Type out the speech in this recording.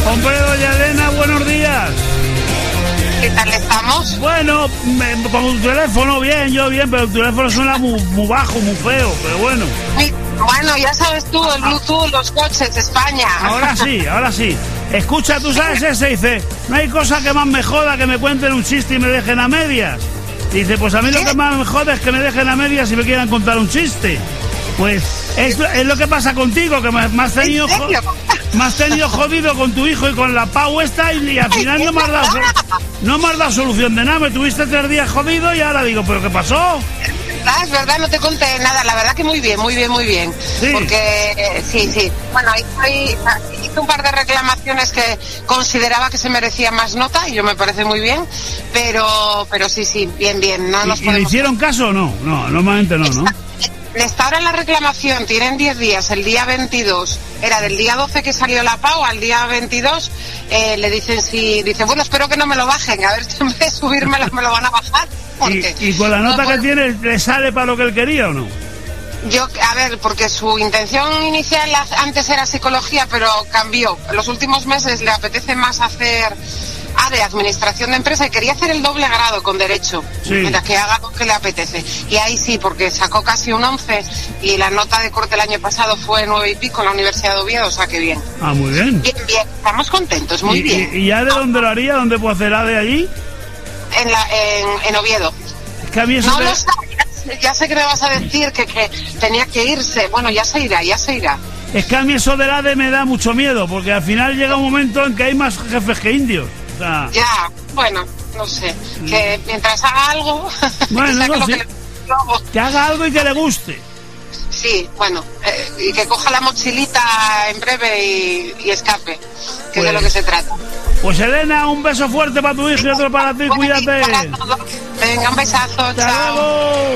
Hombre, doña Elena, buenos días. ¿Qué tal estamos? Bueno, con tu teléfono bien, yo bien, pero el teléfono suena muy bajo, muy feo, pero bueno. Bueno, ya sabes tú, el Bluetooth, los coches, España. Ahora sí. Escucha, tú sabes ese, dice, no hay cosa que más me joda que me cuenten un chiste y me dejen a medias. Dice, pues a mí lo que más me joda es que me dejen a medias y me quieran contar un chiste. Pues es lo que pasa contigo, que me has tenido jodido con tu hijo y con la Pau esta y al final no me has dado solución de nada. Me tuviste 3 días jodido y ahora digo, ¿pero qué pasó? Es verdad, no te conté nada. La verdad que muy bien. Sí. Porque, sí. Bueno, hice un par de reclamaciones que consideraba que se merecía más nota y yo me parece muy bien. Pero sí, bien. No nos ¿Y le hicieron caso o no? No, normalmente no. Está ahora en la reclamación, tienen 10 días, el día 22, era del día 12 que salió la Pau, al día 22 le dicen dice, bueno, espero que no me lo bajen, a ver si en vez de subírmelo me lo van a bajar. ¿Y con la nota que tiene, le sale para lo que él quería o no? Porque su intención inicial antes era psicología, pero cambió. En los últimos meses le apetece más hacer de administración de empresa y quería hacer el doble grado con derecho, mientras que haga lo que le apetece. Y ahí sí, porque sacó casi un 11 y la nota de corte el año pasado fue 9 y pico en la Universidad de Oviedo, o sea que bien. Ah, muy bien. Bien, estamos contentos, muy bien. ¿Y ya de dónde lo haría? ¿Dónde puedo hacer de allí? En Oviedo. Es que a mí eso no lo sabes, ya sé que me vas a decir que tenía que irse. Bueno, ya se irá. Es que a mí eso del ADE me da mucho miedo, porque al final llega un momento en que hay más jefes que indios. O sea... Ya, bueno, no sé. Que mientras haga algo... Bueno, que haga algo y que le guste. Sí, bueno, y que coja la mochilita en breve y escape, que es de lo que se trata. Pues Elena, un beso fuerte para tu hijo y otro para ti, cuídate. Venga, un besazo, chao.